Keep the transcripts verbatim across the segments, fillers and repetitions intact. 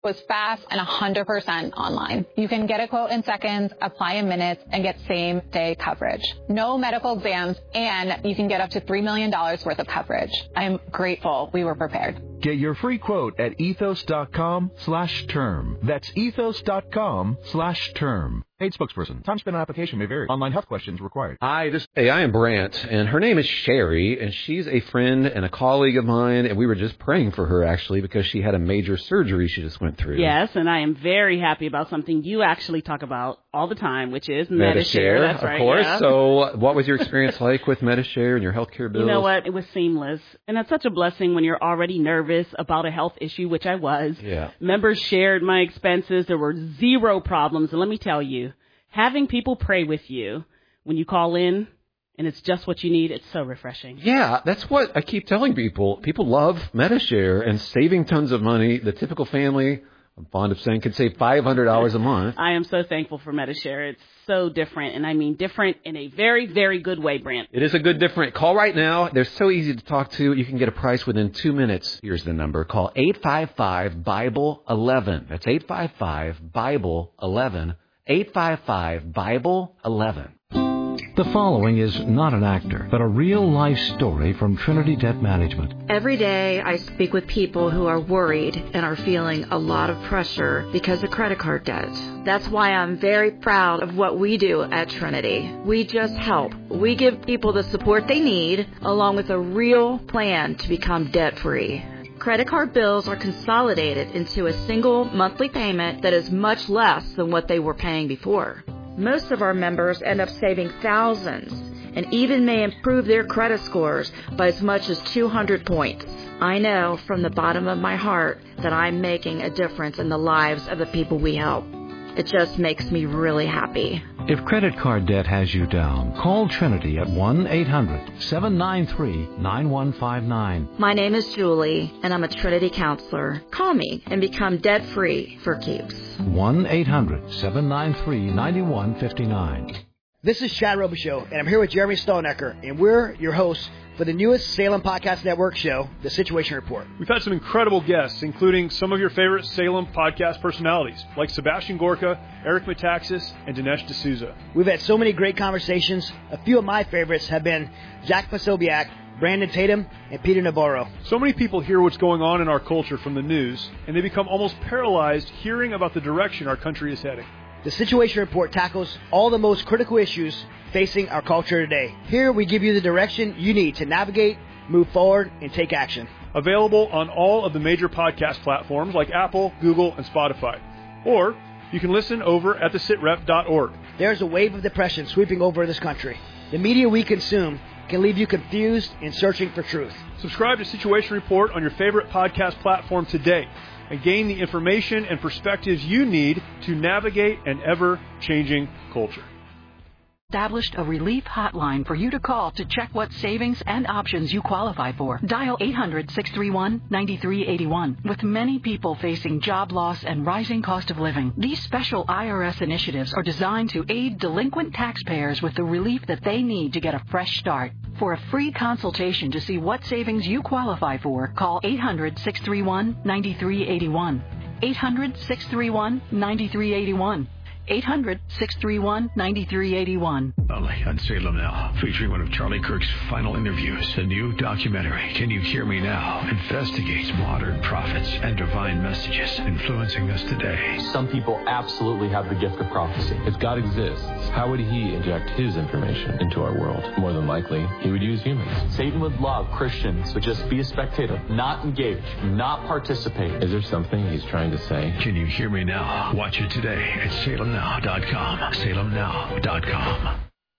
was fast and one hundred percent online. You can get a quote in seconds, apply in minutes, and get same-day coverage. No medical exams, and you can get up to three million dollars worth of coverage. I'm grateful we were prepared. Get your free quote at ethos.com slash term. That's ethos.com slash term. Paid spokesperson. Time spent on application may vary. Online health questions required. Hi, this hey, I am Brant, and her name is Sherry, and she's a friend and a colleague of mine, and we were just praying for her, actually, because she had a major surgery she just went through. Yes, and I am very happy about something you actually talk about all the time, which is Medishare. Medishare. That's of right, course. yeah. So what was your experience like with Medishare and your health care bills? You know what? It was seamless, and that's such a blessing when you're already nervous about a health issue, which I was. Yeah. Members shared my expenses. There were zero problems, and let me tell you, having people pray with you when you call in and it's just what you need, it's so refreshing. Yeah, that's what I keep telling people. People love Medishare and saving tons of money. The typical family, I'm fond of saying, could save five hundred dollars a month. I am so thankful for Medishare. It's so different, and I mean different in a very, very good way, Brant. It is a good different. Call right now. They're so easy to talk to. You can get a price within two minutes. Here's the number. Call eight five five, Bible eleven. That's eight five five, Bible eleven. eight five five, Bible eleven. The following is not an actor, but a real-life story from Trinity Debt Management. Every day I speak with people who are worried and are feeling a lot of pressure because of credit card debt. That's why I'm very proud of what we do at Trinity. We just help. We give people the support they need, along with a real plan to become debt-free. Credit card bills are consolidated into a single monthly payment that is much less than what they were paying before. Most of our members end up saving thousands and even may improve their credit scores by as much as two hundred points. I know from the bottom of my heart that I'm making a difference in the lives of the people we help. It just makes me really happy. If credit card debt has you down, call Trinity at one eight hundred, seven nine three, nine one five nine. My name is Julie, and I'm a Trinity counselor. Call me and become debt-free for keeps. one eight hundred, seven nine three, nine one five nine. This is Chad Robichaux, and I'm here with Jeremy Stonecker, and we're your hosts for the newest Salem Podcast Network show, The Situation Report. We've had some incredible guests, including some of your favorite Salem podcast personalities, like Sebastian Gorka, Eric Metaxas, and Dinesh D'Souza. We've had so many great conversations. A few of my favorites have been Jack Posobiec, Brandon Tatum, and Peter Navarro. So many people hear what's going on in our culture from the news, and they become almost paralyzed hearing about the direction our country is heading. The Situation Report tackles all the most critical issues facing our culture today. Here we give you the direction you need to navigate, move forward, and take action. Available on all of the major podcast platforms like Apple, Google, and Spotify. Or you can listen over at the sitrep dot org. There's a wave of depression sweeping over this country. The media we consume can leave you confused and searching for truth. Subscribe to Situation Report on your favorite podcast platform today and gain the information and perspectives you need to navigate an ever-changing culture. Established a relief hotline for you to call to check what savings and options you qualify for. Dial eight hundred, six three one, nine three eight one. With many people facing job loss and rising cost of living, these special I R S initiatives are designed to aid delinquent taxpayers with the relief that they need to get a fresh start. For a free consultation to see what savings you qualify for, call eight hundred, six three one, nine three eight one. eight hundred, six three one, nine three eight one. eight hundred, six three one, nine three eight one. Only on Salem Now, featuring one of Charlie Kirk's final interviews. The new documentary, Can You Hear Me Now?, investigates modern prophets and divine messages influencing us today. Some people absolutely have the gift of prophecy. If God exists, how would he inject his information into our world? More than likely, he would use humans. Satan would love Christians to just be a spectator, not engage, not participate. Is there something he's trying to say? Can You Hear Me Now? Watch it today at salem now dot com. salem now dot com.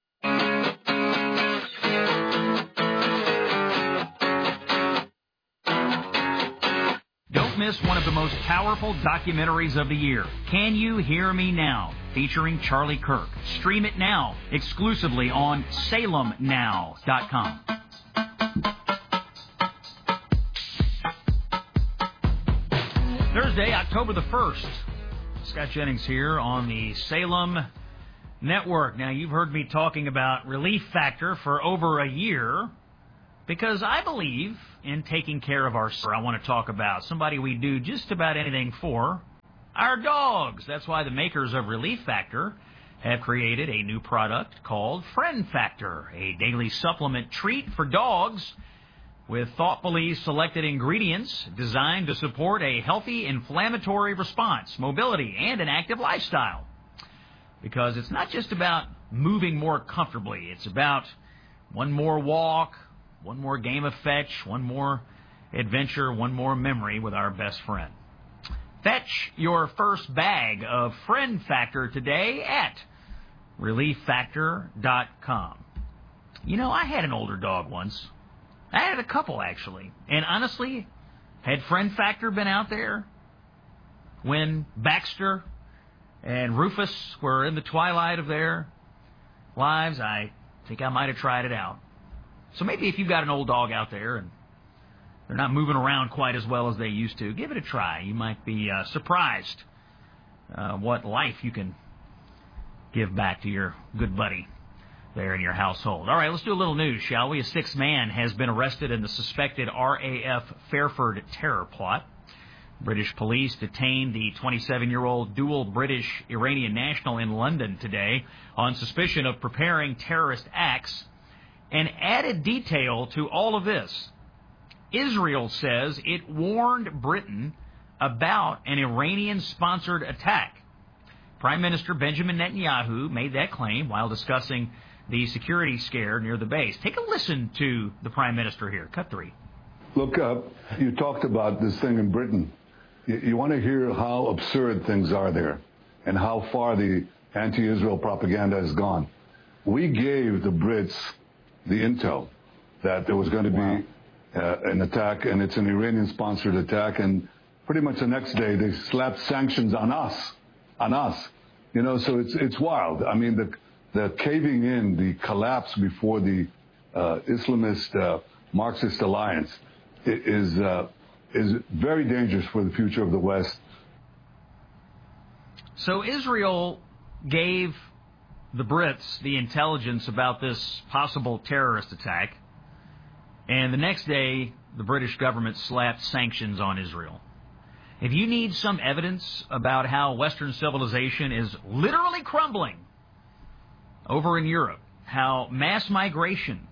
Don't miss one of the most powerful documentaries of the year, Can You Hear Me Now?, featuring Charlie Kirk. Stream it now, exclusively on salem now dot com. Thursday, October the first. Scott Jennings here on the Salem Network. Now, you've heard me talking about Relief Factor for over a year because I believe in taking care of our... I want to talk about somebody we do just about anything for, our dogs. That's why the makers of Relief Factor have created a new product called Friend Factor, a daily supplement treat for dogs with thoughtfully selected ingredients designed to support a healthy inflammatory response, mobility, and an active lifestyle. Because it's not just about moving more comfortably. It's about one more walk, one more game of fetch, one more adventure, one more memory with our best friend. Fetch your first bag of Friend Factor today at relief factor dot com. You know, I had an older dog once. I had a couple, actually. And honestly, had Friend Factor been out there when Baxter and Rufus were in the twilight of their lives, I think I might have tried it out. So maybe if you've got an old dog out there and they're not moving around quite as well as they used to, give it a try. You might be uh, surprised uh, what life you can give back to your good buddy there in your household. All right, let's do a little news, shall we? A sixth man has been arrested in the suspected R A F Fairford terror plot. British police detained the twenty-seven-year-old dual British-Iranian national in London today on suspicion of preparing terrorist acts. An added detail to all of this: Israel says it warned Britain about an Iranian-sponsored attack. Prime Minister Benjamin Netanyahu made that claim while discussing the security scare near the base. Take a listen to the Prime Minister here. Cut three. Look, uh, you talked about this thing in Britain. You, you want to hear how absurd things are there and how far the anti-Israel propaganda has gone. We gave the Brits the intel that there was going to be wow. uh, an attack, and it's an Iranian-sponsored attack, and pretty much the next day they slapped sanctions on us, on us. You know, so it's it's wild. I mean, the the caving in, the collapse before the uh, Islamist uh, Marxist alliance is uh, is very dangerous for the future of the West. So Israel gave the Brits the intelligence about this possible terrorist attack, and the next day the British government slapped sanctions on Israel. If you need some evidence about how Western civilization is literally crumbling over in Europe, how mass migration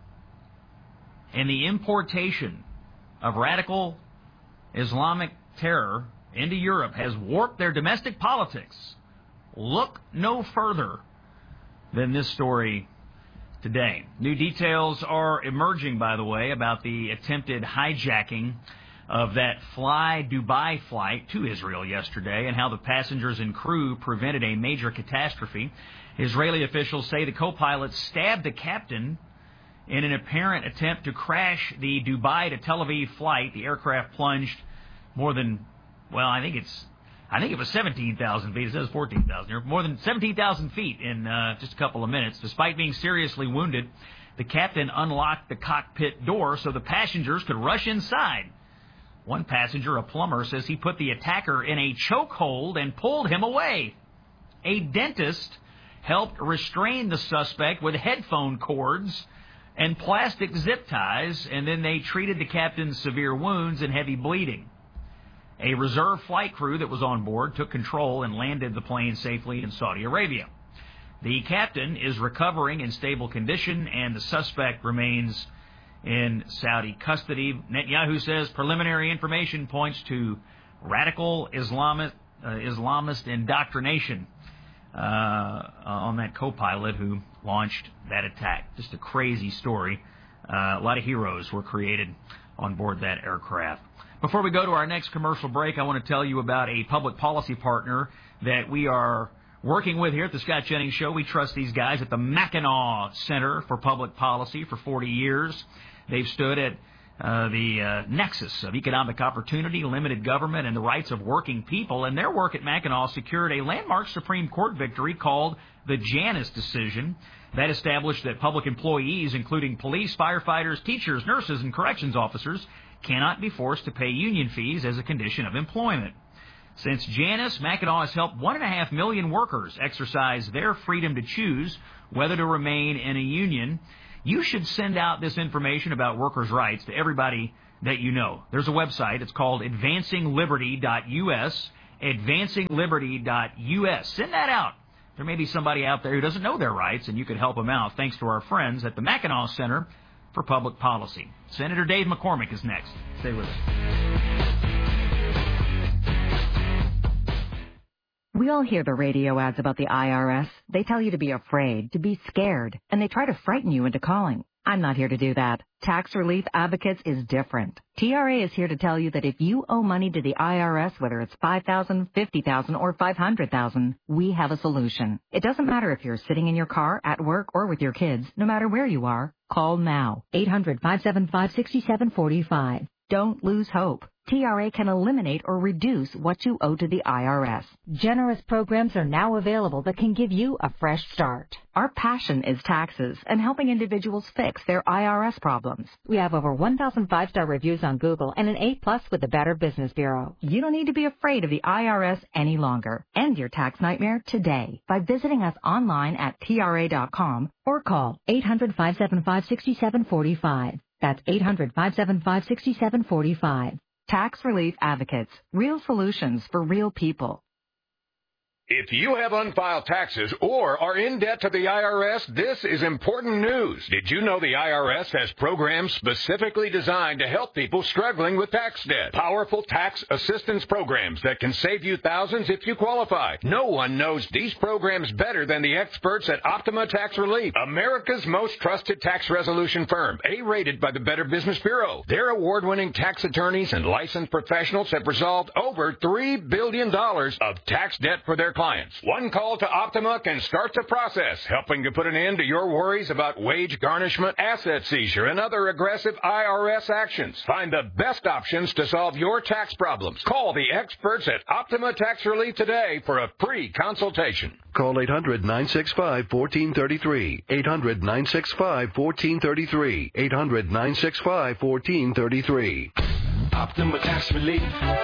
and the importation of radical Islamic terror into Europe has warped their domestic politics, look no further than this story today. New details are emerging, by the way, about the attempted hijacking of that Fly Dubai flight to Israel yesterday and how the passengers and crew prevented a major catastrophe. Israeli officials say the co-pilot stabbed the captain in an apparent attempt to crash the Dubai to Tel Aviv flight. The aircraft plunged more than, well, I think it's, I think it was seventeen thousand feet. It says fourteen thousand. More than seventeen thousand feet in uh, just a couple of minutes. Despite being seriously wounded, the captain unlocked the cockpit door so the passengers could rush inside. One passenger, a plumber, says he put the attacker in a chokehold and pulled him away. A dentist helped restrain the suspect with headphone cords and plastic zip ties, and then they treated the captain's severe wounds and heavy bleeding. A reserve flight crew that was on board took control and landed the plane safely in Saudi Arabia. The captain is recovering in stable condition, and the suspect remains in Saudi custody. Netanyahu says preliminary information points to radical Islamist, uh, Islamist indoctrination uh, on that co-pilot who launched that attack. Just a crazy story. Uh, a lot of heroes were created on board that aircraft. Before we go to our next commercial break, I want to tell you about a public policy partner that we are working with here at the Scott Jennings Show. We trust these guys at the Mackinac Center for Public Policy for forty years. They've stood at uh, the uh, nexus of economic opportunity, limited government, and the rights of working people. And their work at Mackinac secured a landmark Supreme Court victory called the Janus decision that established that public employees, including police, firefighters, teachers, nurses, and corrections officers, cannot be forced to pay union fees as a condition of employment. Since Janus, Mackinac has helped one and a half million workers exercise their freedom to choose whether to remain in a union. You should send out this information about workers' rights to everybody that you know. There's a website. It's called advancing liberty dot U S, advancing liberty dot U S. Send that out. There may be somebody out there who doesn't know their rights, and you could help them out thanks to our friends at the Mackinac Center for Public Policy. Senator Dave McCormick is next. Stay with us. We all hear the radio ads about the I R S. They tell you to be afraid, to be scared, and they try to frighten you into calling. I'm not here to do that. Tax Relief Advocates is different. T R A is here to tell you that if you owe money to the I R S, whether it's five thousand dollars, fifty thousand dollars, or five hundred thousand dollars, we have a solution. It doesn't matter if you're sitting in your car, at work, or with your kids. No matter where you are, call now. eight hundred, five seven five, six seven four five. Don't lose hope. T R A can eliminate or reduce what you owe to the I R S. Generous programs are now available that can give you a fresh start. Our passion is taxes and helping individuals fix their I R S problems. We have over one thousand five-star reviews on Google and an A plus with the Better Business Bureau. You don't need to be afraid of the I R S any longer. End your tax nightmare today by visiting us online at T R A dot com or call eight hundred, five seven five, six seven four five. That's eight hundred, five seven five, six seven four five. Tax Relief Advocates. Real solutions for real people. If you have unfiled taxes or are in debt to the I R S, this is important news. Did you know the I R S has programs specifically designed to help people struggling with tax debt? Powerful tax assistance programs that can save you thousands if you qualify. No one knows these programs better than the experts at Optima Tax Relief, America's most trusted tax resolution firm, A-rated by the Better Business Bureau. Their award-winning tax attorneys and licensed professionals have resolved over three billion dollars of tax debt for their clients. Clients. One call to Optima can start the process, helping to put an end to your worries about wage garnishment, asset seizure, and other aggressive I R S actions. Find the best options to solve your tax problems. Call the experts at Optima Tax Relief today for a free consultation. Call eight hundred, nine six five, one four three three. eight hundred, nine six five, one four three three. eight hundred, nine six five, one four three three. Optima Tax Relief.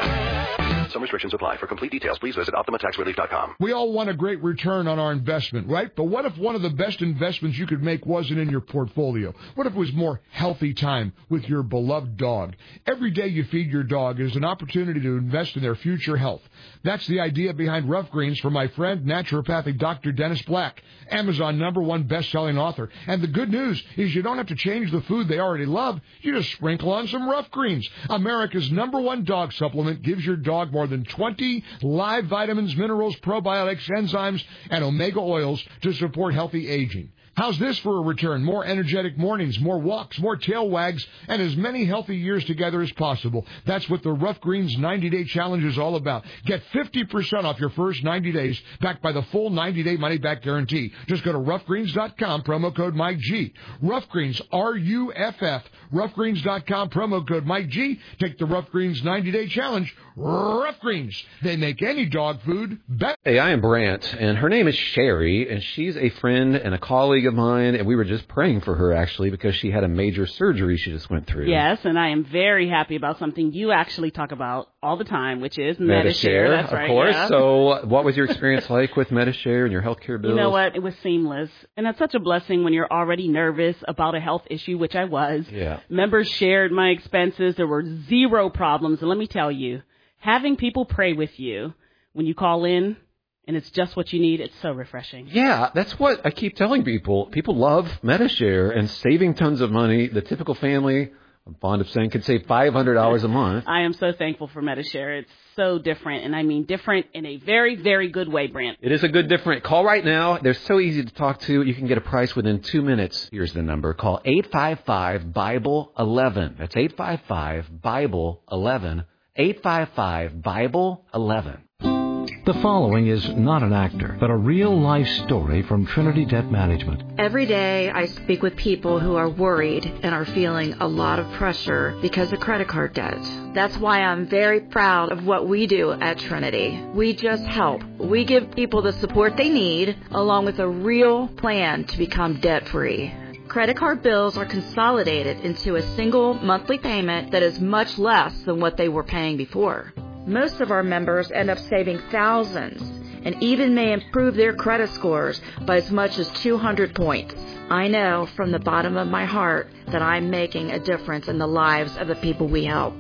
Some restrictions apply. For complete details, please visit Optima Tax Relief dot com. We all want a great return on our investment, right? But what if one of the best investments you could make wasn't in your portfolio? What if it was more healthy time with your beloved dog? Every day you feed your dog is an opportunity to invest in their future health. That's the idea behind Rough Greens from my friend, naturopathic Doctor Dennis Black, Amazon number one best-selling author. And the good news is you don't have to change the food they already love. You just sprinkle on some Rough Greens. America's number one dog supplement gives your dog more than twenty live vitamins, minerals, probiotics, enzymes, and omega oils to support healthy aging. How's this for a return? More energetic mornings, more walks, more tail wags, and as many healthy years together as possible. That's what the Rough Greens ninety-day challenge is all about. Get fifty percent off your first ninety days, backed by the full ninety-day money-back guarantee. Just go to rough greens dot com, promo code Mike G. Rough Greens, R U F F, rough greens dot com, promo code Mike G. Take the Rough Greens ninety-day challenge. Rough Greens. They make any dog food better. Hey, I am Brant, and her name is Sherry, and she's a friend and a colleague of mine, and we were just praying for her, actually, because she had a major surgery she just went through. Yes, and I am very happy about something you actually talk about all the time, which is Medishare. Medishare. That's of right, course. yeah. So what was your experience like with Medishare and your health care bills? You know what? It was seamless. And it's such a blessing when you're already nervous about a health issue, which I was. Yeah. Members shared my expenses. There were zero problems. And let me tell you, having people pray with you when you call in, and it's just what you need, it's so refreshing. Yeah, that's what I keep telling people. People love Medishare and saving tons of money. The typical family, I'm fond of saying, could save five hundred dollars a month. I am so thankful for Medishare. It's so different, and I mean different in a very, very good way, Brant. It is a good different. Call right now. They're so easy to talk to. You can get a price within two minutes. Here's the number. Call eight five five, Bible eleven. That's eight five five, Bible eleven. eight five five, Bible eleven. The following is not an actor, but a real-life story from Trinity Debt Management. Every day I speak with people who are worried and are feeling a lot of pressure because of credit card debt. That's why I'm very proud of what we do at Trinity. We just help. We give people the support they need, along with a real plan to become debt-free. Credit card bills are consolidated into a single monthly payment that is much less than what they were paying before. Most of our members end up saving thousands and even may improve their credit scores by as much as two hundred points. I know from the bottom of my heart that I'm making a difference in the lives of the people we help.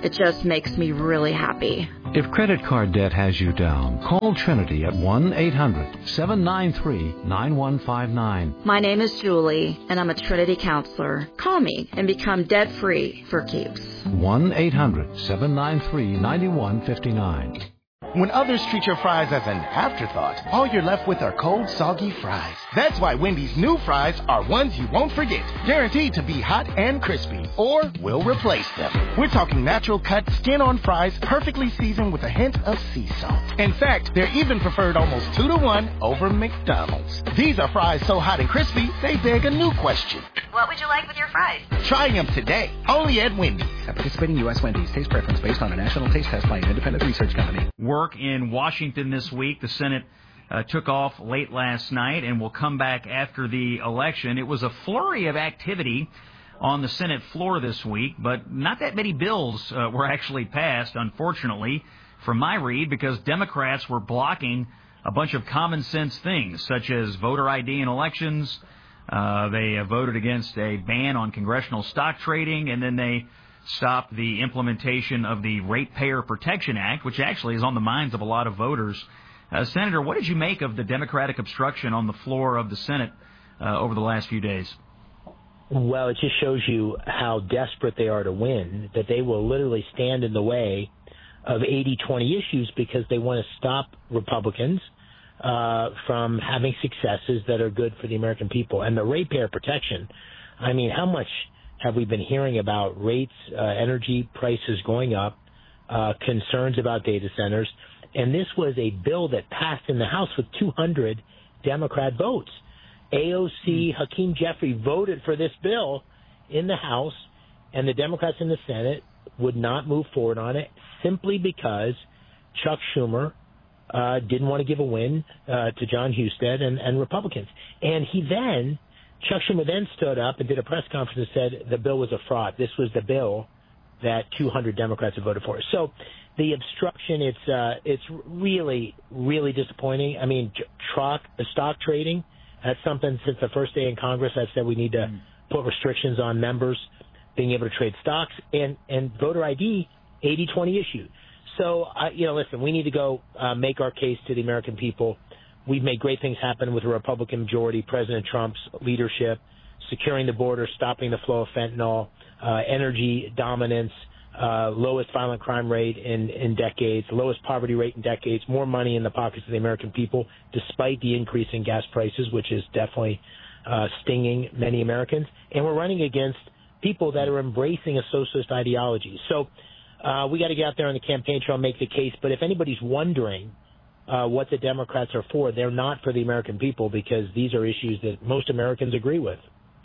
It just makes me really happy. If credit card debt has you down, call Trinity at one eight hundred seven nine three nine one five nine. My name is Julie, and I'm a Trinity counselor. Call me and become debt-free for keeps. one eight hundred seven nine three nine one five nine. When others treat your fries as an afterthought, all you're left with are cold, soggy fries. That's why Wendy's new fries are ones you won't forget, guaranteed to be hot and crispy, or we'll replace them. We're talking natural cut, skin-on fries, perfectly seasoned with a hint of sea salt. In fact, they're even preferred almost two to one over McDonald's. These are fries so hot and crispy, they beg a new question. What would you like with your fries? Try them today, only at Wendy's. At participating U S Wendy's, taste preference based on a national taste test by an independent research company. Work in Washington this week. The Senate uh, took off late last night and will come back after the election. It was a flurry of activity on the Senate floor this week, but not that many bills uh, were actually passed, unfortunately, from my read, because Democrats were blocking a bunch of common sense things, such as voter I D in elections. Uh, they uh, voted against a ban on congressional stock trading, and then they stopped the implementation of the Ratepayer Protection Act, which actually is on the minds of a lot of voters. Uh, Senator, what did you make of the Democratic obstruction on the floor of the Senate uh, over the last few days? Well, it just shows you how desperate they are to win, that they will literally stand in the way of eighty twenty issues because they want to stop Republicans uh, from having successes that are good for the American people. And the ratepayer protection, I mean, how much have we been hearing about rates, uh, energy prices going up, uh, concerns about data centers? And this was a bill that passed in the House with two hundred Democrat votes. A O C, Hakeem Jeffrey voted for this bill in the House, and the Democrats in the Senate would not move forward on it simply because Chuck Schumer uh, didn't want to give a win uh, to John Husted and, and Republicans. And he then, Chuck Schumer then stood up and did a press conference and said the bill was a fraud. This was the bill that two hundred Democrats had voted for. So the obstruction, it's uh, it's really, really disappointing. I mean, truck, stock trading, that's something since the first day in Congress I've said we need to mm. put restrictions on members being able to trade stocks, and, and voter I D, eighty twenty issue. So, uh, you know, listen, we need to go uh, make our case to the American people. We've made great things happen with a Republican majority, President Trump's leadership, securing the border, stopping the flow of fentanyl, uh, energy dominance, uh, lowest violent crime rate in, in decades, lowest poverty rate in decades, more money in the pockets of the American people, despite the increase in gas prices, which is definitely uh, stinging many Americans. And we're running against people that are embracing a socialist ideology. So uh, we got to get out there on the campaign trail and make the case. But if anybody's wondering uh, what the Democrats are for, they're not for the American people, because these are issues that most Americans agree with.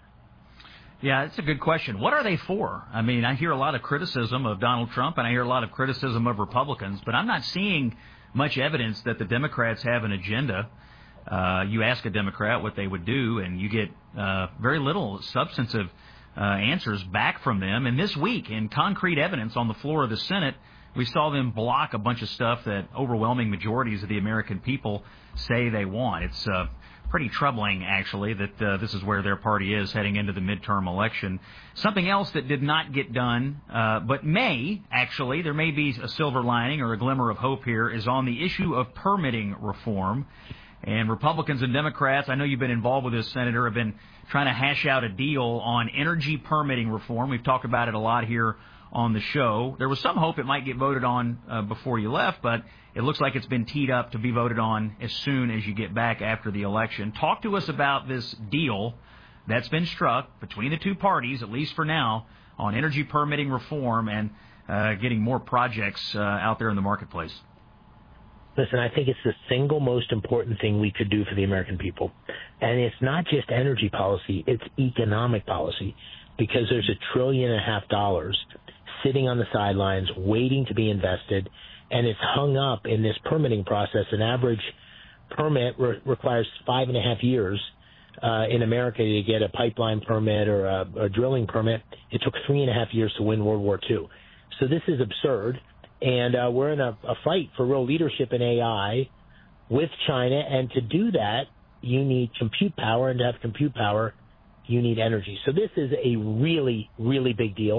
Yeah, it's a good question. What are they for? I mean, I hear a lot of criticism of Donald Trump, and I hear a lot of criticism of Republicans, but I'm not seeing much evidence that the Democrats have an agenda. Uh, you ask a Democrat what they would do, and you get uh, very little substantive uh, answers back from them. And this week, in concrete evidence on the floor of the Senate, we saw them block a bunch of stuff that overwhelming majorities of the American people say they want. It's uh, pretty troubling, actually, that uh, this is where their party is heading into the midterm election. Something else that did not get done, uh, but may, actually, there may be a silver lining or a glimmer of hope here, is on the issue of permitting reform. And Republicans and Democrats, I know you've been involved with this, Senator, have been trying to hash out a deal on energy permitting reform. We've talked about it a lot here on the show. There was some hope it might get voted on uh, before you left, but it looks like it's been teed up to be voted on as soon as you get back after the election. Talk to us about this deal that's been struck between the two parties, at least for now, on energy permitting reform and uh, getting more projects uh, out there in the marketplace. Listen, I think it's the single most important thing we could do for the American people. And it's not just energy policy, it's economic policy, because there's a trillion and a half dollars sitting on the sidelines waiting to be invested, and it's hung up in this permitting process. An average permit re- requires five and a half years uh, in America to get a pipeline permit or a, a drilling permit. It took three and a half years to win World War Two. So this is absurd. And uh, we're in a, a fight for real leadership in A I with China. And to do that, you need compute power. And to have compute power, you need energy. So this is a really, really big deal.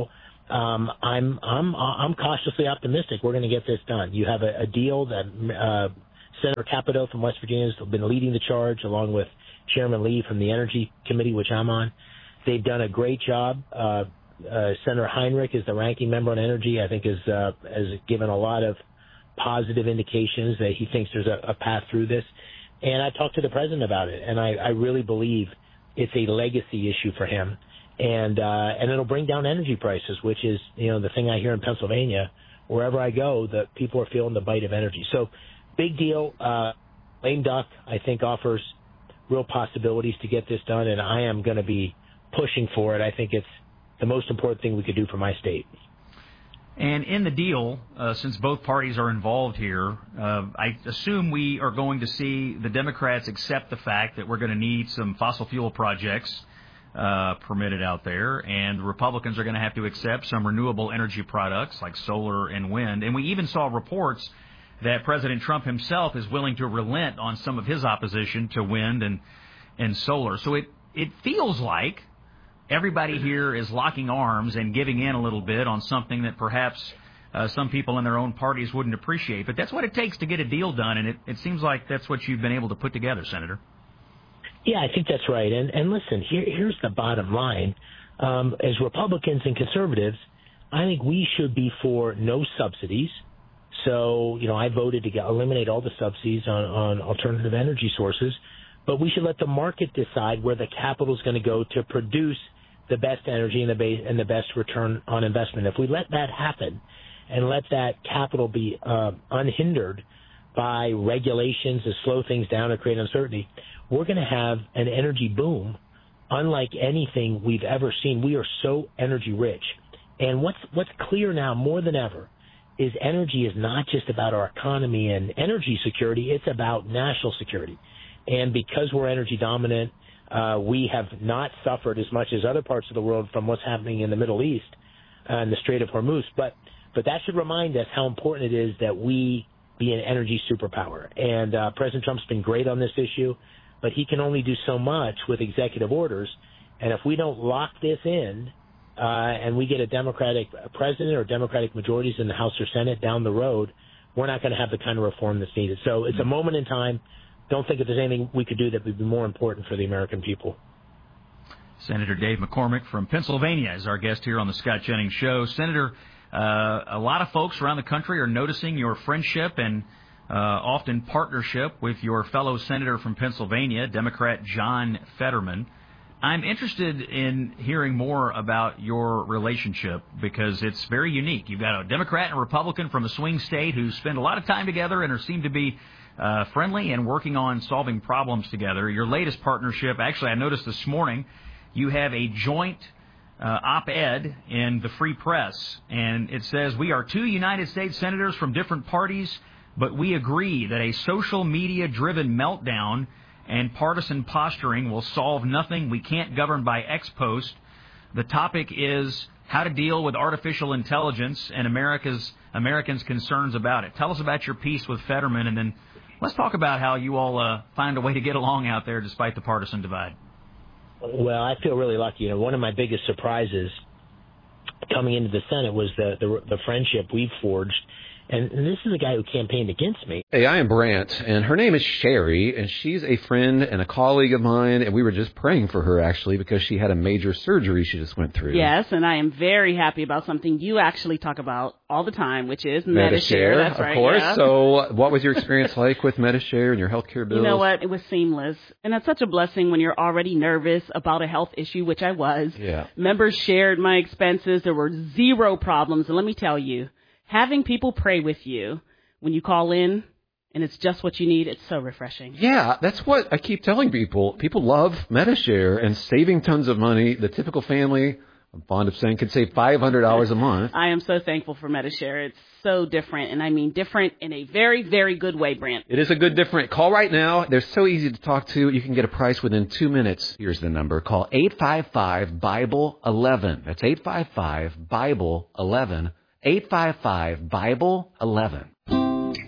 um, I'm I'm I'm cautiously optimistic we're going to get this done. You have a, a deal that uh, Senator Capito from West Virginia has been leading the charge, along with Chairman Lee from the Energy Committee, which I'm on. They've done a great job. Uh, uh, Senator Heinrich is the ranking member on energy. I think has uh, has given a lot of positive indications that he thinks there's a, a path through this. And I talked to the president about it, and I, I really believe it's a legacy issue for him. And uh, and it'll bring down energy prices, which is, you know, the thing I hear in Pennsylvania. Wherever I go, the people are feeling the bite of energy. So big deal. Uh, lame duck, I think, offers real possibilities to get this done, and I am going to be pushing for it. I think it's the most important thing we could do for my state. And in the deal, uh, since both parties are involved here, uh, I assume we are going to see the Democrats accept the fact that we're going to need some fossil fuel projects uh, permitted out there, and the Republicans are going to have to accept some renewable energy products like solar and wind. And we even saw reports that President Trump himself is willing to relent on some of his opposition to wind and, and solar. So it, it feels like everybody here is locking arms and giving in a little bit on something that perhaps uh, some people in their own parties wouldn't appreciate. But that's what it takes to get a deal done, and it, it seems like that's what you've been able to put together, Senator. Yeah, I think that's right. And, and listen, here, here's the bottom line. Um, as Republicans and conservatives, I think we should be for no subsidies. So, you know, I voted to get, eliminate all the subsidies on, on alternative energy sources. But we should let the market decide where the capital is going to go to produce the best energy and the, base, and the best return on investment. If we let that happen and let that capital be uh, unhindered by regulations to slow things down or create uncertainty, we're going to have an energy boom unlike anything we've ever seen. We are so energy rich. And what's what's clear now more than ever is energy is not just about our economy and energy security, it's about national security. And because we're energy dominant, uh, we have not suffered as much as other parts of the world from what's happening in the Middle East and the Strait of Hormuz. But but that should remind us how important it is that we be an energy superpower. And uh, President Trump's been great on this issue, but he can only do so much with executive orders. And if we don't lock this in, uh, and we get a Democratic president or Democratic majorities in the House or Senate down the road, we're not going to have the kind of reform that's needed. So it's a moment in time. Don't think if there's anything we could do that would be more important for the American people. Senator Dave McCormick from Pennsylvania is our guest here on the Scott Jennings Show. Senator, uh, a lot of folks around the country are noticing your friendship and uh, often partnership with your fellow senator from Pennsylvania, Democrat John Fetterman. I'm interested in hearing more about your relationship because it's very unique. You've got a Democrat and a Republican from a swing state who spend a lot of time together and are seem to be uh, friendly and working on solving problems together. Your latest partnership, actually, I noticed this morning, you have a joint uh, op-ed in the Free Press, and it says, "We are two United States senators from different parties, but we agree that a social media-driven meltdown and partisan posturing will solve nothing. We can't govern by ex post. The topic is how to deal with artificial intelligence and America's Americans' concerns about it." Tell us about your piece with Fetterman, and then let's talk about how you all uh, find a way to get along out there despite the partisan divide. Well, I feel really lucky. You know, one of my biggest surprises coming into the Senate was the the, the friendship we've forged. And, and this is a guy who campaigned against me. Hey, I am Brant, and her name is Sherry, and she's a friend and a colleague of mine, and we were just praying for her, actually, because she had a major surgery she just went through. Yes, and I am very happy about something you actually talk about all the time, which is Medi-Share. Medi-Share. That's of right, course. yeah. So what was your experience like with Medi-Share and your health care bills? You know what? It was seamless. And it's such a blessing when you're already nervous about a health issue, which I was. Yeah. Members shared my expenses. There were zero problems. And let me tell you, having people pray with you when you call in, and it's just what you need, it's so refreshing. Yeah, that's what I keep telling people. People love Medi-Share and saving tons of money. The typical family, I'm fond of saying, could save five hundred dollars a month. I am so thankful for Medi-Share. It's so different, and I mean different in a very, very good way, Brant. It is a good different. Call right now. They're so easy to talk to. You can get a price within two minutes. Here's the number. Call eight five five, Bible eleven. That's eight five five, Bible eleven. eight five five, Bible eleven.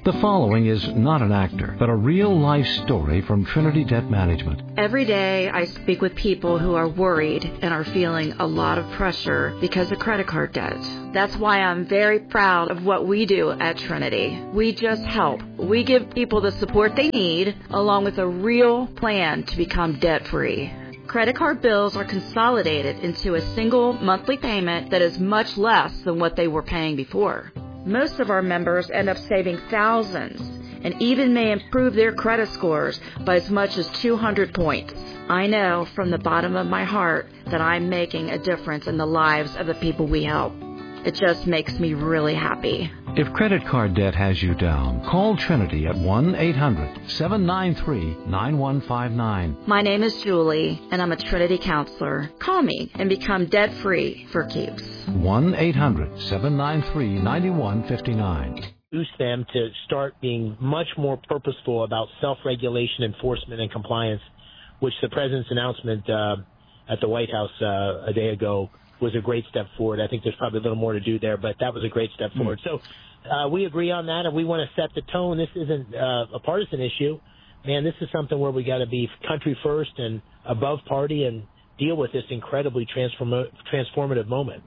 The following is not an actor, but a real-life story from Trinity Debt Management. Every day I speak with people who are worried and are feeling a lot of pressure because of credit card debt. That's why I'm very proud of what we do at Trinity. We just help. We give people the support they need, along with a real plan to become debt-free. Credit card bills are consolidated into a single monthly payment that is much less than what they were paying before. Most of our members end up saving thousands and even may improve their credit scores by as much as two hundred points. I know from the bottom of my heart that I'm making a difference in the lives of the people we help. It just makes me really happy. If credit card debt has you down, call Trinity at one eight hundred seven nine three nine one five nine. My name is Julie, and I'm a Trinity counselor. Call me and become debt-free for keeps. one eight hundred seven nine three nine one five nine. Boost them to start being much more purposeful about self-regulation, enforcement, and compliance, which the President's announcement uh, at the White House uh, a day ago was a great step forward. I think there's probably a little more to do there, but that was a great step forward. So uh, we agree on that, and we want to set the tone. This isn't uh, a partisan issue. Man, this is something where we got to be country first and above party and deal with this incredibly transform- transformative moment.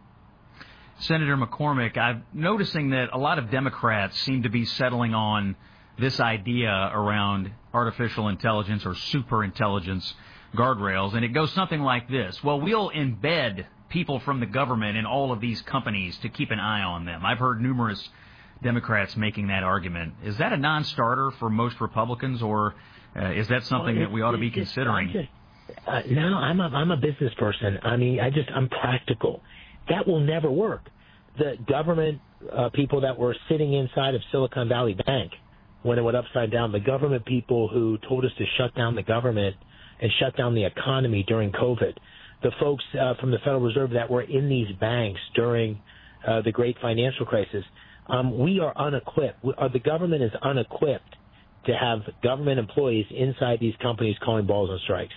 Senator McCormick, I'm noticing that a lot of Democrats seem to be settling on this idea around artificial intelligence or super intelligence guardrails, and it goes something like this. Well, we'll embed people from the government in all of these companies to keep an eye on them. I've heard numerous Democrats making that argument. Is that a non-starter for most Republicans, or uh, is that something well, that we ought to be considering? Just, uh, no, I'm a, I'm a business person. I mean, I just, I'm practical. That will never work. The government uh, people that were sitting inside of Silicon Valley Bank when it went upside down, the government people who told us to shut down the government and shut down the economy during COVID, the folks uh, from the Federal Reserve that were in these banks during uh, the great financial crisis, um, we are unequipped. We, uh, the government is unequipped to have government employees inside these companies calling balls and strikes.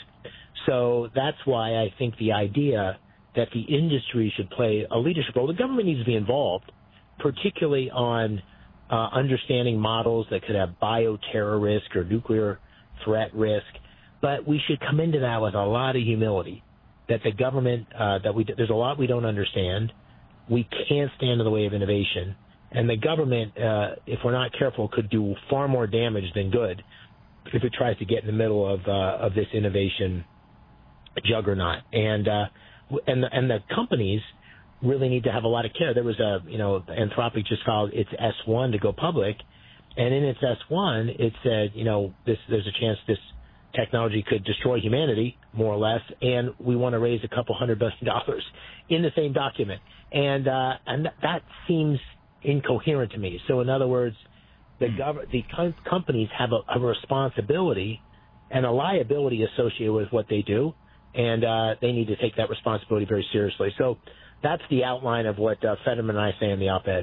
So that's why I think the idea that the industry should play a leadership role, the government needs to be involved, particularly on uh, understanding models that could have bioterror risk or nuclear threat risk. But we should come into that with a lot of humility, that the government, uh, that we, there's a lot we don't understand. We can't stand in the way of innovation. And the government, uh, if we're not careful, could do far more damage than good if it tries to get in the middle of, uh, of this innovation juggernaut. And, uh, and, the, and the companies really need to have a lot of care. There was a, you know, Anthropic just filed its S one to go public. And in its S one, it said, you know, this, there's a chance this technology could destroy humanity, more or less, and we want to raise a couple hundred billion dollars in the same document. And uh, and that seems incoherent to me. So in other words, the gov- the com- companies have a, a responsibility and a liability associated with what they do, and uh, they need to take that responsibility very seriously. So that's the outline of what uh, Fetterman and I say in the op-ed.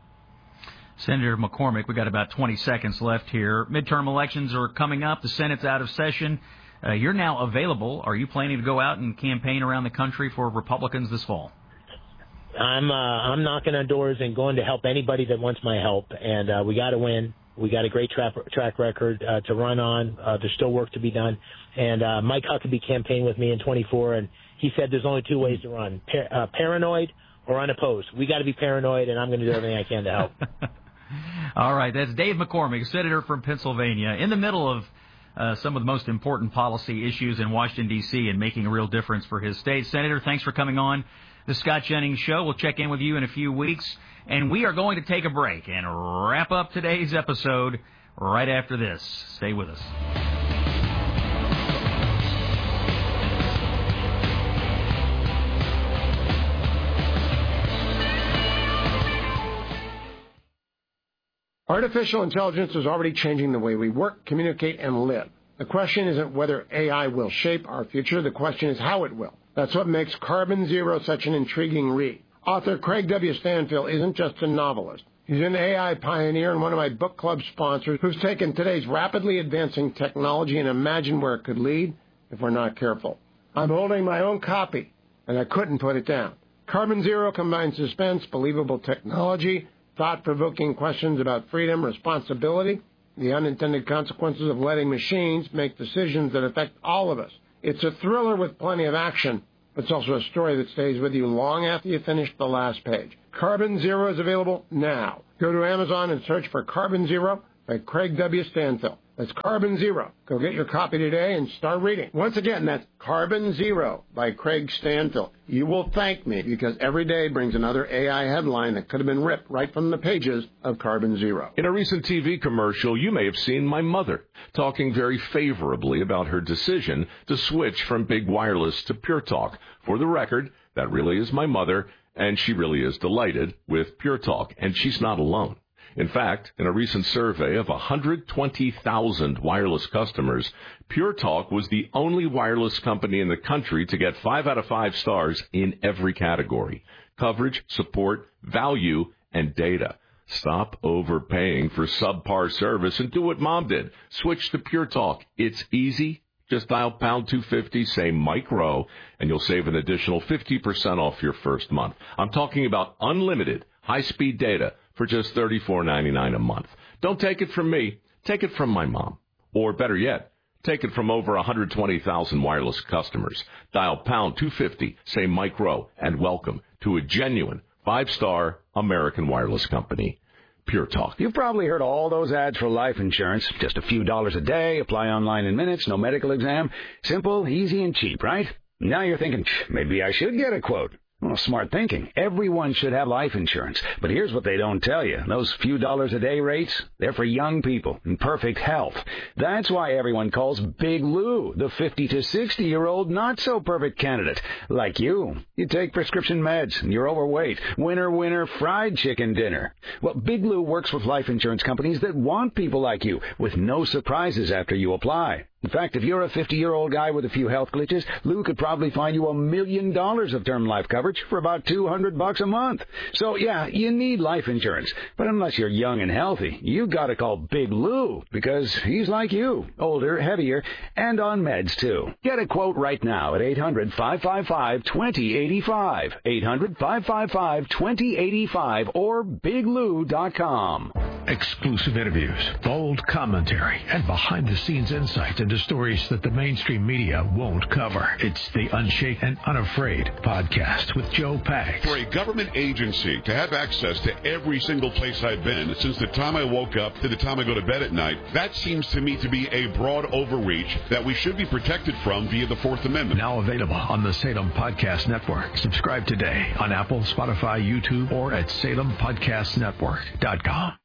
Senator McCormick, we've got about twenty seconds left here. Midterm elections are coming up. The Senate's out of session. Uh, you're now available. Are you planning to go out and campaign around the country for Republicans this fall? I'm uh, I'm knocking on doors and going to help anybody that wants my help. And uh, we got to win. We got a great track track record uh, to run on. Uh, there's still work to be done. And uh, Mike Huckabee campaigned with me in twenty-four, and he said there's only two ways to run: Par- uh, paranoid or unopposed. We got to be paranoid, and I'm going to do everything I can to help. All right, that's Dave McCormick, senator from Pennsylvania, in the middle of uh, some of the most important policy issues in Washington, D C, and making a real difference for his state. Senator, thanks for coming on the Scott Jennings Show. We'll check in with you in a few weeks, and we are going to take a break and wrap up today's episode right after this. Stay with us. Artificial intelligence is already changing the way we work, communicate, and live. The question isn't whether A I will shape our future. The question is how it will. That's what makes Carbon Zero such an intriguing read. Author Craig W. Stanfield isn't just a novelist. He's an A I pioneer and one of my book club sponsors who's taken today's rapidly advancing technology and imagined where it could lead if we're not careful. I'm holding my own copy, and I couldn't put it down. Carbon Zero combines suspense, believable technology, thought-provoking questions about freedom, responsibility, the unintended consequences of letting machines make decisions that affect all of us. It's a thriller with plenty of action. It's also a story that stays with you long after you finish the last page. Carbon Zero is available now. Go to Amazon and search for Carbon Zero by Craig W. Stanfill. That's Carbon Zero. Go get your copy today and start reading. Once again, that's Carbon Zero by Craig Stanfill. You will thank me because every day brings another A I headline that could have been ripped right from the pages of Carbon Zero. In a recent T V commercial, you may have seen my mother talking very favorably about her decision to switch from Big Wireless to Pure Talk. For the record, that really is my mother, and she really is delighted with Pure Talk, and she's not alone. In fact, in a recent survey of one hundred twenty thousand wireless customers, Pure Talk was the only wireless company in the country to get five out of five stars in every category: coverage, support, value, and data. Stop overpaying for subpar service and do what Mom did. Switch to Pure Talk. It's easy. Just dial pound two fifty, say Mike Rowe, and you'll save an additional fifty percent off your first month. I'm talking about unlimited high-speed data for just thirty-four ninety-nine a month. Don't take it from me. Take it from my mom. Or better yet, take it from over one hundred twenty thousand wireless customers. Dial pound two fifty, say Mike Rowe, and welcome to a genuine five-star American wireless company. Pure Talk. You've probably heard all those ads for life insurance. Just a few dollars a day, apply online in minutes, no medical exam. Simple, easy, and cheap, right? Now you're thinking, maybe I should get a quote. Well, smart thinking. Everyone should have life insurance. But here's what they don't tell you. Those few dollars a day rates, they're for young people in perfect health. That's why everyone calls Big Lou the fifty to sixty-year-old not-so-perfect candidate. Like you. You take prescription meds, and you're overweight. Winner, winner, fried chicken dinner. Well, Big Lou works with life insurance companies that want people like you, with no surprises after you apply. In fact, if you're a fifty-year-old guy with a few health glitches, Lou could probably find you a million dollars of term life coverage for about two hundred bucks a month. So, yeah, you need life insurance. But unless you're young and healthy, you gotta call Big Lou, because he's like you, older, heavier, and on meds, too. Get a quote right now at eight hundred, five five five, two zero eight five, eight hundred, five five five, two zero eight five, or big lou dot com. Exclusive interviews, bold commentary, and behind-the-scenes insight into stories that the mainstream media won't cover. It's the Unshaken and Unafraid podcast with Joe Pags. For a government agency to have access to every single place I've been since the time I woke up to the time I go to bed at night, that seems to me to be a broad overreach that we should be protected from via the Fourth Amendment. Now available on the Salem Podcast Network. Subscribe today on Apple, Spotify, YouTube, or at salem podcast network dot com.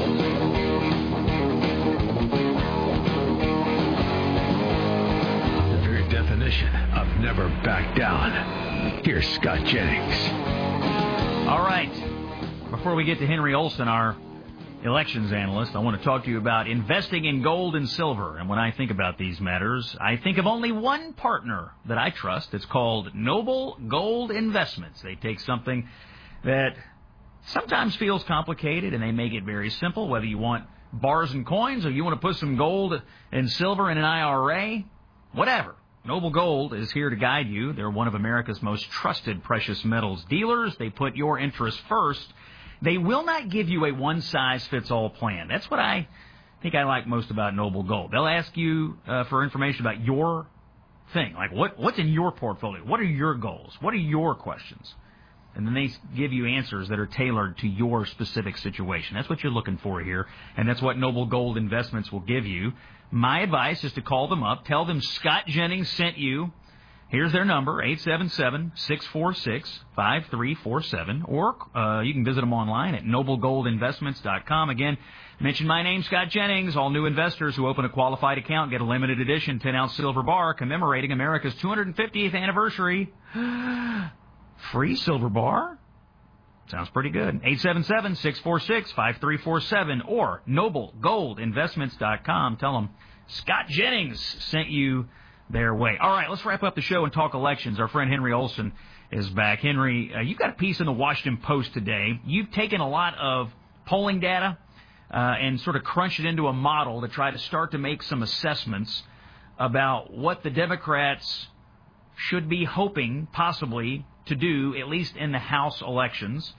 Of never back down. Here's Scott Jennings. All right. Before we get to Henry Olson, our elections analyst, I want to talk to you about investing in gold and silver. And when I think about these matters, I think of only one partner that I trust. It's called Noble Gold Investments. They take something that sometimes feels complicated, and they make it very simple, whether you want bars and coins or you want to put some gold and silver in an I R A, whatever. Noble Gold is here to guide you. They're one of America's most trusted precious metals dealers. They put your interests first. They will not give you a one-size-fits-all plan. That's what I think I like most about Noble Gold. They'll ask you uh, for information about your thing, like what what's in your portfolio? What are your goals? What are your questions? And then they give you answers that are tailored to your specific situation. That's what you're looking for here, and that's what Noble Gold Investments will give you. My advice is to call them up. Tell them Scott Jennings sent you. Here's their number, eight seven seven, six four six, five three four seven. Or uh, you can visit them online at noble gold investments dot com. Again, mention my name, Scott Jennings. All new investors who open a qualified account get a limited edition ten-ounce silver bar commemorating America's two hundred fiftieth anniversary. Free silver bar? Sounds pretty good. eight seven seven, six four six, five three four seven or noble gold investments dot com. Tell them Scott Jennings sent you their way. All right, let's wrap up the show and talk elections. Our friend Henry Olson is back. Henry, uh, you got a piece in the Washington Post today. You've taken a lot of polling data uh, and sort of crunched it into a model to try to start to make some assessments about what the Democrats should be hoping possibly to do, at least in the House elections.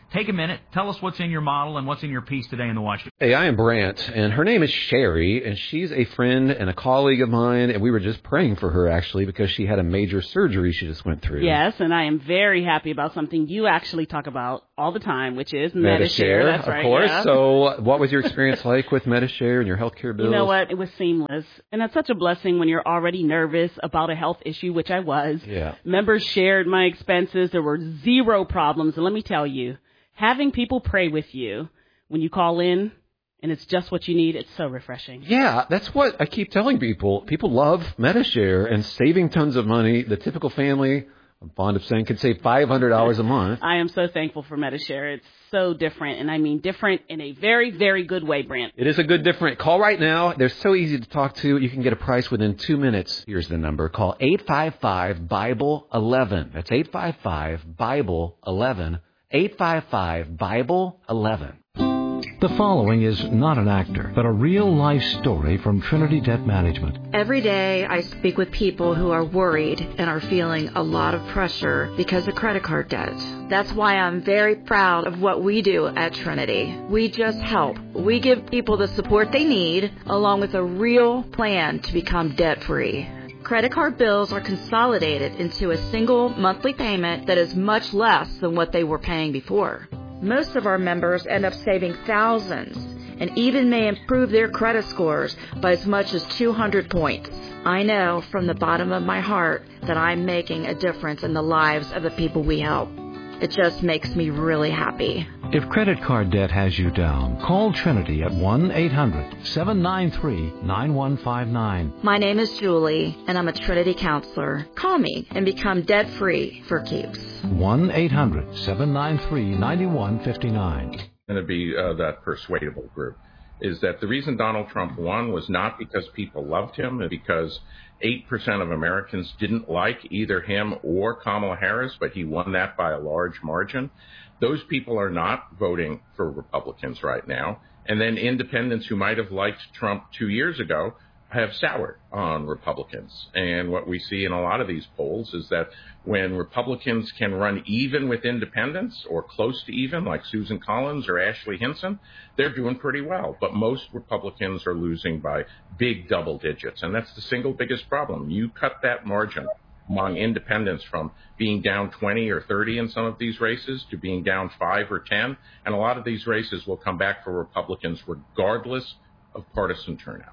Take a minute. Tell us what's in your model and what's in your piece today in the Washington. Hey, I am Brant, and her name is Sherry, and she's a friend and a colleague of mine, and we were just praying for her, actually, because she had a major surgery she just went through. Yes, and I am very happy about something you actually talk about all the time, which is MediShare. MediShare. That's of right, course. yeah. So what was your experience like with MediShare and your health care bills? You know what? It was seamless. And that's such a blessing when you're already nervous about a health issue, which I was. Yeah. Members shared my expenses. There were zero problems. And let me tell you, having people pray with you when you call in and it's just what you need, it's so refreshing. Yeah, that's what I keep telling people. People love MediShare and saving tons of money. The typical family, I'm fond of saying, could save five hundred dollars a month. I am so thankful for MediShare. It's so different, and I mean different in a very, very good way, Brant. It is a good different. Call right now. They're so easy to talk to. You can get a price within two minutes. Here's the number. Call eight five five, Bible eleven. That's eight five five, Bible eleven. eight five five, Bible eleven. The following is not an actor, but a real-life story from Trinity Debt Management. Every day I speak with people who are worried and are feeling a lot of pressure because of credit card debt. That's why I'm very proud of what we do at Trinity. We just help. We give people the support they need, along with a real plan to become debt-free. Credit card bills are consolidated into a single monthly payment that is much less than what they were paying before. Most of our members end up saving thousands and even may improve their credit scores by as much as two hundred points. I know from the bottom of my heart that I'm making a difference in the lives of the people we help. It just makes me really happy. If credit card debt has you down, call Trinity at one eight hundred, seven nine three, nine one five nine. My name is Julie, and I'm a Trinity counselor. Call me and become debt-free for keeps. one eight hundred, seven nine three, nine one five nine. Going to be uh, that persuadable group is that the reason Donald Trump won was not because people loved him, but because eight percent of Americans didn't like either him or Kamala Harris, but he won that by a large margin. Those people are not voting for Republicans right now. And then independents who might have liked Trump two years ago have soured on Republicans. And what we see in a lot of these polls is that when Republicans can run even with independents or close to even, like Susan Collins or Ashley Hinson, they're doing pretty well. But most Republicans are losing by big double digits. And that's the single biggest problem. You cut that margin among independents from being down twenty or thirty in some of these races to being down five or ten. And a lot of these races will come back for Republicans regardless of partisan turnout.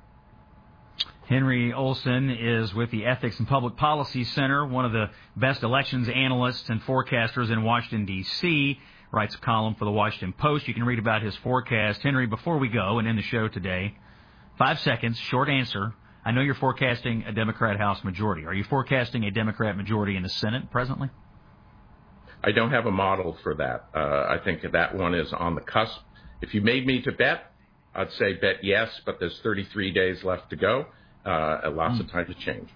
Henry Olsen is with the Ethics and Public Policy Center, one of the best elections analysts and forecasters in Washington, D C, writes a column for the Washington Post. You can read about his forecast. Henry, before we go and end the show today, five seconds, short answer. I know you're forecasting a Democrat House majority. Are you forecasting a Democrat majority in the Senate presently? I don't have a model for that. Uh, I think that one is on the cusp. If you made me to bet, I'd say bet yes, but there's thirty-three days left to go. Uh, lots of time to change.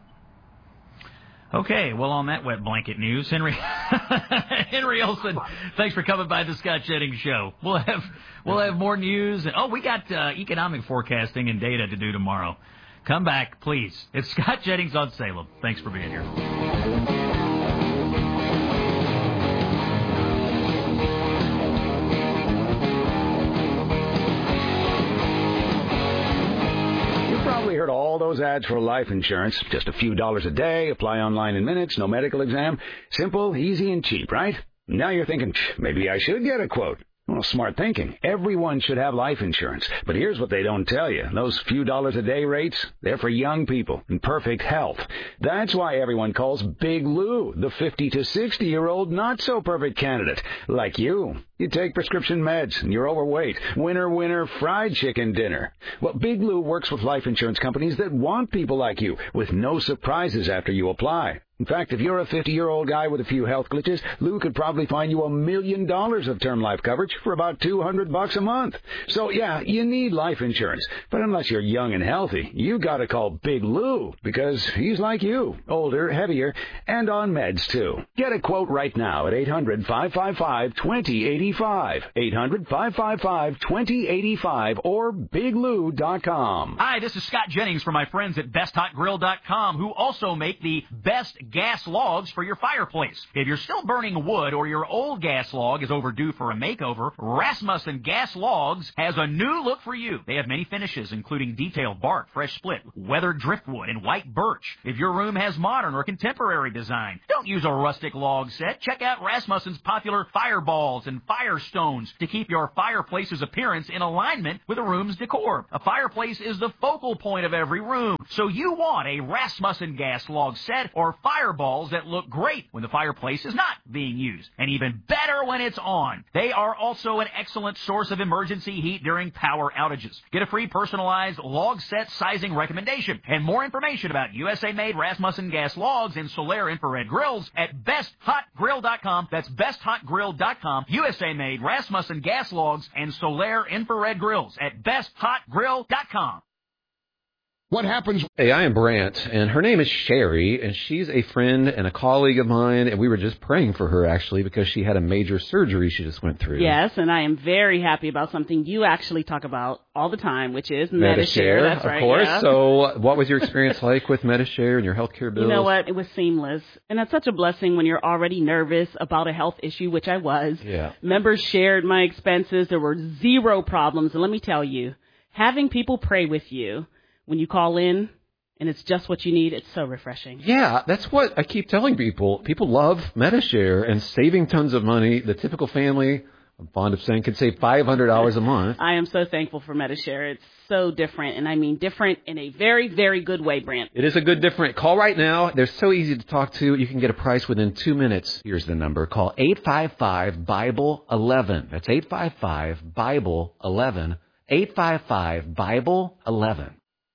Okay, well, on that wet blanket news, Henry Henry Olsen, thanks for coming by the Scott Jennings Show. We'll have we'll have more news. And, oh, we got uh, economic forecasting and data to do tomorrow. Come back, please. It's Scott Jennings on Salem. Thanks for being here. Heard all those ads for life insurance. Just a few dollars a day, apply online in minutes, no medical exam. Simple, easy, and cheap, right? Now you're thinking, maybe I should get a quote. Well, smart thinking. Everyone should have life insurance. But here's what they don't tell you. Those few dollars a day rates, they're for young people in perfect health. That's why everyone calls Big Lou the fifty to sixty-year-old not-so-perfect candidate. Like you. You take prescription meds and you're overweight. Winner, winner, fried chicken dinner. Well, Big Lou works with life insurance companies that want people like you with no surprises after you apply. In fact, if you're a fifty-year-old guy with a few health glitches, Lou could probably find you a million dollars of term life coverage for about two hundred bucks a month. So, yeah, you need life insurance. But unless you're young and healthy, you gotta call Big Lou because he's like you, older, heavier, and on meds, too. Get a quote right now at eight hundred, five five five, two zero eight five, eight hundred, five five five, two zero eight five, or big lou dot com. Hi, this is Scott Jennings from my friends at best hot grill dot com, who also make the best and gas logs for your fireplace. If you're still burning wood or your old gas log is overdue for a makeover, Rasmussen Gas Logs has a new look for you. They have many finishes, including detailed bark, fresh split, weathered driftwood, and white birch. If your room has modern or contemporary design, don't use a rustic log set. Check out Rasmussen's popular fireballs and firestones to keep your fireplace's appearance in alignment with the room's decor. A fireplace is the focal point of every room, so you want a Rasmussen gas log set or fireballs that look great when the fireplace is not being used, and even better when it's on. They are also an excellent source of emergency heat during power outages. Get a free personalized log set sizing recommendation and more information about U S A-made Rasmussen gas logs and Solaire infrared grills at best hot grill dot com. That's best hot grill dot com. U S A-made Rasmussen gas logs and Solaire infrared grills at best hot grill dot com. What happens? Hey, I am Brant, and her name is Sherry, and she's a friend and a colleague of mine, and we were just praying for her, actually, because she had a major surgery she just went through. Yes, and I am very happy about something you actually talk about all the time, which is Medishare. Medishare. That's of right, course. yeah. So what was your experience like with Medishare and your health care bills? You know what? It was seamless, and that's such a blessing when you're already nervous about a health issue, which I was. Yeah. Members shared my expenses. There were zero problems, and let me tell you, having people pray with you when you call in, and it's just what you need, it's so refreshing. Yeah, that's what I keep telling people. People love Medishare and saving tons of money. The typical family, I'm fond of saying, can save five hundred dollars a month. I am so thankful for Medishare. It's so different, and I mean different in a very, very good way, Brant. It is a good different. Call right now. They're so easy to talk to. You can get a price within two minutes. Here's the number. Call eight five five, Bible eleven. That's eight five five, Bible eleven. eight five five, Bible eleven.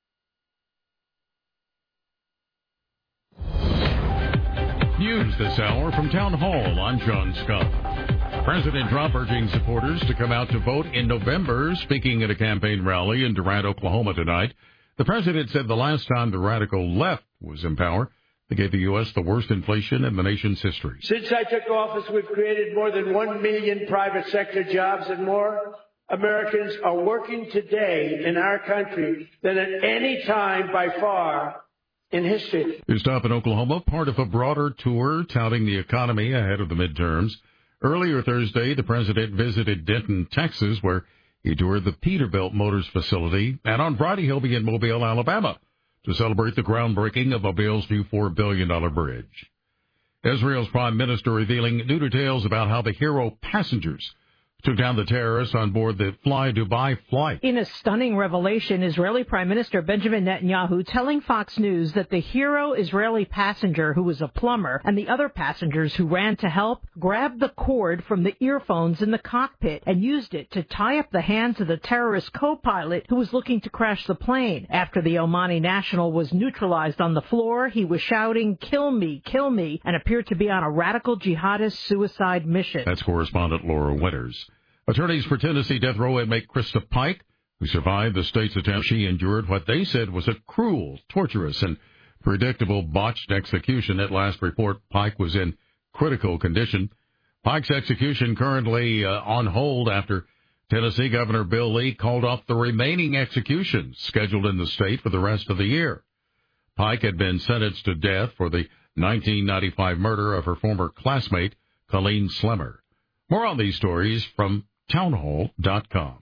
News this hour from Town Hall. I'm John Scott. President Trump urging supporters to come out to vote in November. Speaking at a campaign rally in Durant, Oklahoma tonight, the president said the last time the radical left was in power, they gave the U S the worst inflation in the nation's history. Since I took office, we've created more than one million private sector jobs, and more Americans are working today in our country than at any time by far in history. Your stop in Oklahoma, part of a broader tour touting the economy ahead of the midterms. Earlier Thursday, the president visited Denton, Texas, where he toured the Peterbilt Motors facility. And on Friday, he'll be in Mobile, Alabama, to celebrate the groundbreaking of Mobile's new four billion dollars bridge. Israel's prime minister revealing new details about how the hero passengers took down the terrorists on board the Fly Dubai flight. In a stunning revelation, Israeli Prime Minister Benjamin Netanyahu telling Fox News that the hero Israeli passenger, who was a plumber, and the other passengers who ran to help, grabbed the cord from the earphones in the cockpit and used it to tie up the hands of the terrorist co-pilot who was looking to crash the plane. After the Omani national was neutralized on the floor, he was shouting, "Kill me, kill me," and appeared to be on a radical jihadist suicide mission. That's correspondent Laura Winters. Attorneys for Tennessee death row inmate Krista Pike, who survived the state's attempt, she endured what they said was a cruel, torturous, and predictable botched execution. At last report, Pike was in critical condition. Pike's execution currently uh, on hold after Tennessee Governor Bill Lee called off the remaining executions scheduled in the state for the rest of the year. Pike had been sentenced to death for the nineteen ninety-five murder of her former classmate, Colleen Slemmer. More on these stories from town hall dot com.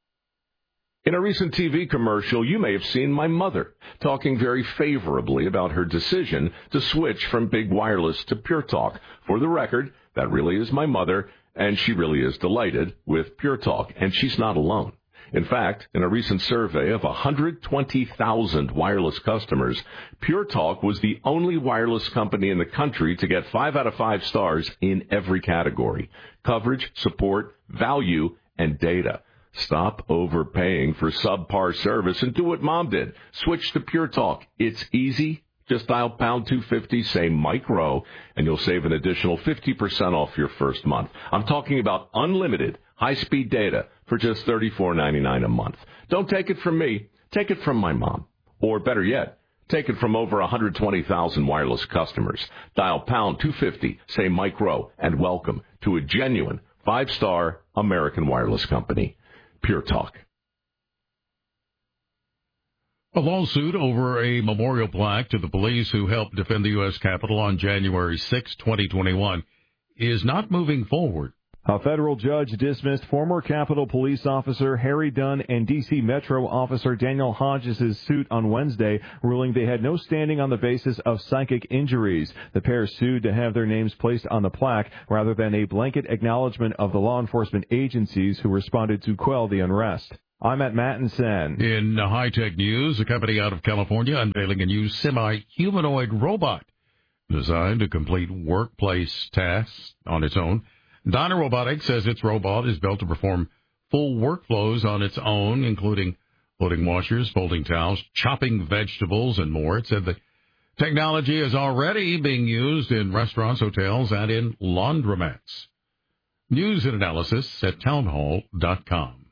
In a recent T V commercial, you may have seen my mother talking very favorably about her decision to switch from big wireless to Pure Talk. For the record, that really is my mother, and she really is delighted with Pure Talk, and she's not alone. In fact, in a recent survey of one hundred twenty thousand wireless customers, Pure Talk was the only wireless company in the country to get five out of five stars in every category: coverage, support, value, and data. Stop overpaying for subpar service and do what Mom did. Switch to Pure Talk. It's easy. Just dial pound two fifty, say micro, and you'll save an additional fifty percent off your first month. I'm talking about unlimited high-speed data for just thirty-four ninety-nine a month. Don't take it from me. Take it from my mom. Or better yet, take it from over one hundred twenty thousand wireless customers. Dial pound two fifty, say micro, and welcome to a genuine five-star American wireless company. Pure Talk. A lawsuit over a memorial plaque to the police who helped defend the U S Capitol on January sixth, twenty twenty-one, is not moving forward. A federal judge dismissed former Capitol Police officer Harry Dunn and D C Metro officer Daniel Hodges' suit on Wednesday, ruling they had no standing on the basis of psychic injuries. The pair sued to have their names placed on the plaque rather than a blanket acknowledgement of the law enforcement agencies who responded to quell the unrest. I'm at Mattinson. In high-tech news, a company out of California unveiling a new semi-humanoid robot designed to complete workplace tasks on its own. Dyna Robotics says its robot is built to perform full workflows on its own, including loading washers, folding towels, chopping vegetables, and more. It said the technology is already being used in restaurants, hotels, and in laundromats. News and analysis at townhall dot com.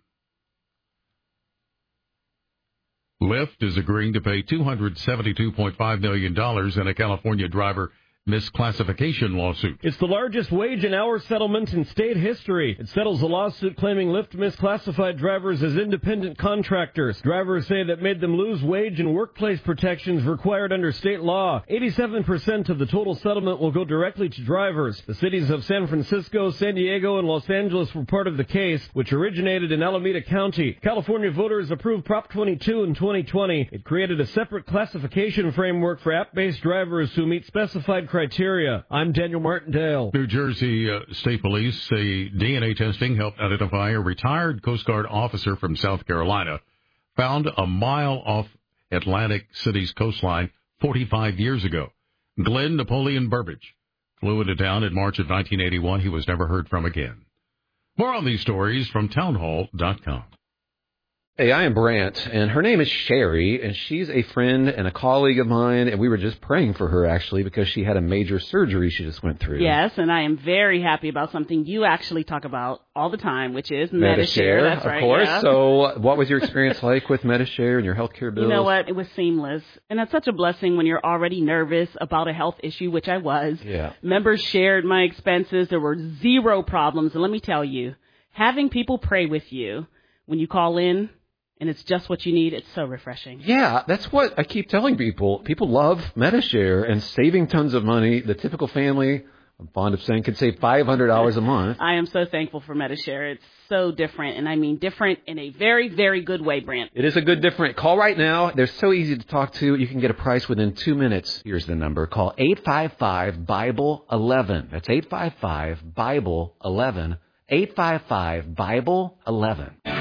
Lyft is agreeing to pay two hundred seventy-two point five million dollars in a California driver misclassification lawsuit. It's the largest wage and hour settlement in state history. It settles a lawsuit claiming Lyft misclassified drivers as independent contractors. Drivers say that made them lose wage and workplace protections required under state law. eighty-seven percent of the total settlement will go directly to drivers. The cities of San Francisco, San Diego, and Los Angeles were part of the case, which originated in Alameda County. California voters approved Prop twenty-two in twenty twenty. It created a separate classification framework for app-based drivers who meet specified criteria. I'm Daniel Martindale. New Jersey uh, State Police say D N A testing helped identify a retired Coast Guard officer from South Carolina found a mile off Atlantic City's coastline forty-five years ago. Glenn Napoleon Burbage flew into town in March of nineteen eighty-one. He was never heard from again. More on these stories from townhall dot com. Hey, I am Brant, and her name is Sherry, and she's a friend and a colleague of mine, and we were just praying for her, actually, because she had a major surgery she just went through. Yes, and I am very happy about something you actually talk about all the time, which is Medi-Share. Medi-Share. That's of right, course. yeah. So what was your experience like with Medi-Share and your health care bills? You know what? It was seamless, and it's such a blessing when you're already nervous about a health issue, which I was. Yeah. Members shared my expenses. There were zero problems, and let me tell you, having people pray with you when you call in, and it's just what you need, it's so refreshing. Yeah, that's what I keep telling people. People love Medi-Share and saving tons of money. The typical family, I'm fond of saying, could save five hundred dollars a month. I am so thankful for Medi-Share. It's so different, and I mean different in a very, very good way, Brant. It is a good different. Call right now. They're so easy to talk to. You can get a price within two minutes. Here's the number. Call eight five five, Bible eleven. That's eight five five, Bible eleven. eight five five, Bible eleven.